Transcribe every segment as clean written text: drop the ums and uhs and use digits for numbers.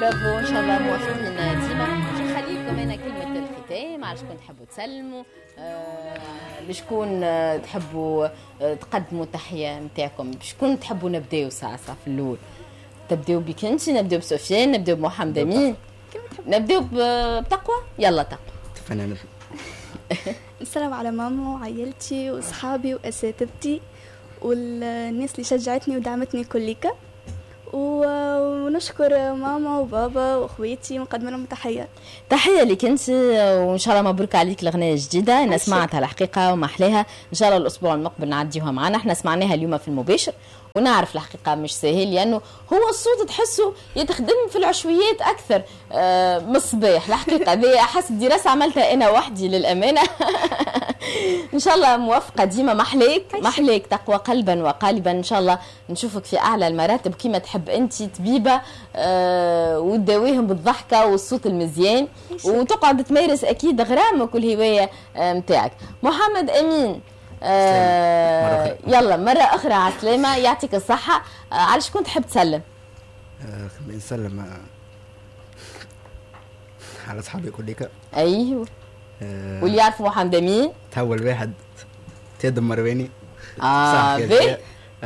برافو ان شاء الله موفقين ديما. نخلي لكم انا كلمه الختام على شكون تحبوا تسلموا، لشكون تحبوا تقدموا التحيه نتاعكم، بشكون تحبوا نبداو ساعه في الاول؟ تبداو بك انت، نبداو بسفيان، نبداو بمحمد امين، نبداو بتقوى. يلا تقوى. فنانة. السلام على ماما وعائلتي واصحابي واساتذتي والناس اللي شجعتني ودعمتني كليكا، ونشكر ماما وبابا واخواتي ونقدم لهم تحيه. تحيه لك انت، وان شاء الله مبروك عليك الاغنيه الجديده. انا سمعتها الحقيقه ومحلاها، ان شاء الله الاسبوع المقبل نعديوها معنا. احنا سمعناها اليوم في المباشر ونعرف الحقيقه مش سهل، لانه هو الصوت تحسه يتخدم في العشويات اكثر من الصباح. الحقيقه هذه حسب دراسه عملتها انا وحدي للامانه. ان شاء الله موفقه ديما. محليك تقوى قلبا وقالبا. ان شاء الله نشوفك في اعلى المراتب كما تحب انت، طبيبه وتداويهم بالضحكه والصوت المزيان، وتقعد تمارس اكيد غرامك والهوايه نتاعك. محمد امين، يلا مرة أخرى على السلامة، يعطيك الصحة. على شكون تحب تسلم؟ خلينا نسلم على أصحابي كليكا. أيوه. واللي يعرفوا محمد أمين تهول واحد تيد مرواني. بي.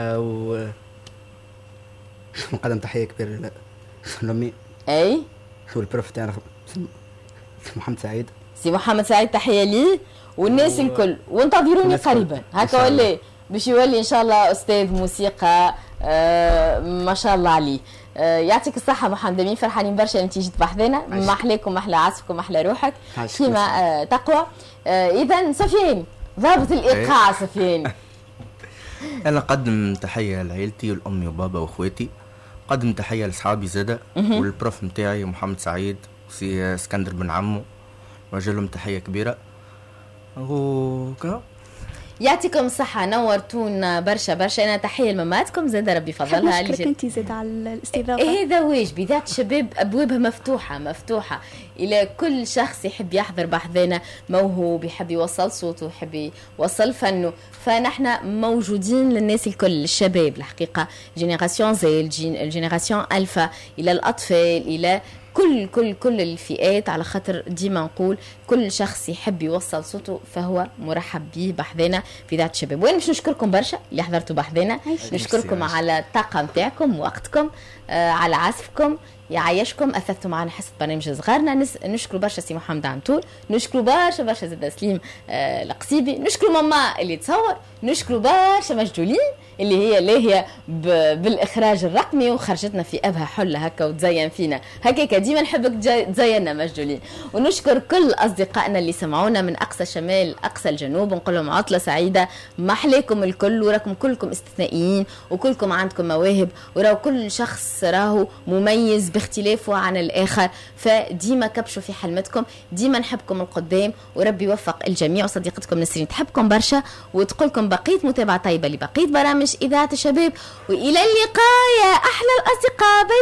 مقدم تحية كبيرة لأمي. أي. شو البروف تاعنا محمد سعيد. سي محمد سعيد تحية ليه والناس الكل، وانتظروني قريبا هكا ولا باش يولي ان شاء الله استاذ موسيقى ما شاء الله عليه. يعطيك الصحه محمد امين، فرحانين برشا انت جيت بحذنا. محلاكم، محلى عزفكم، محلى روحك كيما تقوى. اذا سفيان ضابط الايقاع. سفيان، انا نقدم تحيه لعائلتي ولامي وبابا واخواتي، نقدم تحيه لاصحابي زاده والبروف نتاعي محمد سعيد وسي اسكندر بن عمو، نوجه لهم تحيه كبيره. يعطيكم الصحة، نورتونا برشا برشا. أنا تحية لماماتكم زادة ربي فضلها. نشكرك أنت زاد على الاستضافة. هذا واجبي. ذات شباب أبوابها مفتوحة إلى كل شخص يحب يحضر بحذنا، موهوب يحب يوصل صوته، يحب يوصل فنه. فنحن موجودين للناس الكل، الشباب الحقيقة، جينيراسيون زي الجينيراسيون ألفا، إلى الأطفال، إلى كل الفئات، على خاطر ديما نقول كل شخص يحب يوصل صوته فهو مرحب به بحذنا في ذات الشباب. وين مش نشكركم برشا اللي حضرتوا بحذنا، نشكركم على الطاقة متاعكم ووقتكم، على عزفكم، يعيشكم، اثثتوا معنا حصه برنامج صغارنا. نشكر برشا سي محمد عنتور، نشكر برشا زاد سليم القصيبي، نشكر ماما اللي تصور، نشكر برشا مجدولين اللي هي لاهيه بالاخراج الرقمي وخرجتنا في ابها حله هكا وتزين فينا هكاك. ديما نحبك تزيننا مجدولين. ونشكر كل اصدقائنا اللي سمعونا من اقصى شمال اقصى الجنوب، ونقول لهم عطله سعيده. محليكم الكل، وراكم كلكم استثنائيين وكلكم عندكم مواهب، وراو كل شخص راهو مميز باختلافه عن الاخر. فديما كبشوا في حلمتكم، ديما نحبكم القدام، وربي يوفق الجميع. وصديقتكم نسرين تحبكم برشا وتقولكم بقيه متابعه طيبه لبقيه برامج اذاعه الشباب، والى اللقاء يا احلى الاصدقاء.